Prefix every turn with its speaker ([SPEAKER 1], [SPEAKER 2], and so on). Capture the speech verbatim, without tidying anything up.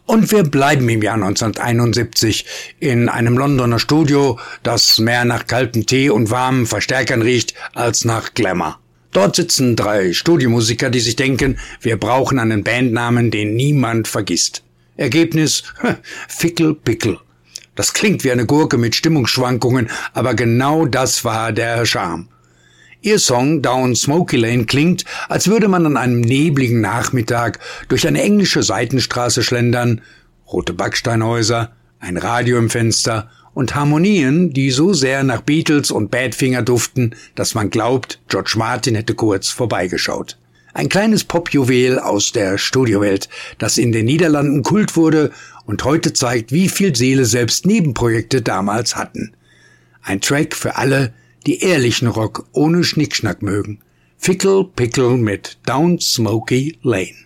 [SPEAKER 1] Und wir bleiben im Jahr neunzehnhunderteinundsiebzig in einem Londoner Studio, das mehr nach kaltem Tee und warmen Verstärkern riecht als nach Glamour. Dort sitzen drei Studiomusiker, die sich denken, wir brauchen einen Bandnamen, den niemand vergisst. Ergebnis, Fickel Pickel. Das klingt wie eine Gurke mit Stimmungsschwankungen, aber genau das war der Charme. Ihr Song Down Smoky Lane klingt, als würde man an einem nebligen Nachmittag durch eine englische Seitenstraße schlendern, rote Backsteinhäuser, ein Radio im Fenster und Harmonien, die so sehr nach Beatles und Badfinger duften, dass man glaubt, George Martin hätte kurz vorbeigeschaut. Ein kleines Popjuwel aus der Studiowelt, das in den Niederlanden Kult wurde und heute zeigt, wie viel Seele selbst Nebenprojekte damals hatten. Ein Track für alle, die ehrlichen Rock ohne Schnickschnack mögen. Fickel Pickel mit Down Smoky Lane.